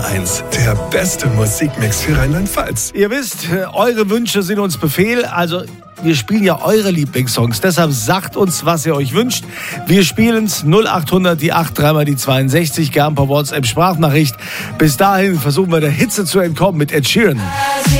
1, der beste Musikmix für Rheinland-Pfalz. Ihr wisst, eure Wünsche sind uns Befehl. Also, wir spielen ja eure Lieblingssongs. Deshalb sagt uns, was ihr euch wünscht. Wir spielen's 0800 die 8, dreimal die 62, gern per WhatsApp-Sprachnachricht. Bis dahin versuchen wir der Hitze zu entkommen mit Ed Sheeran.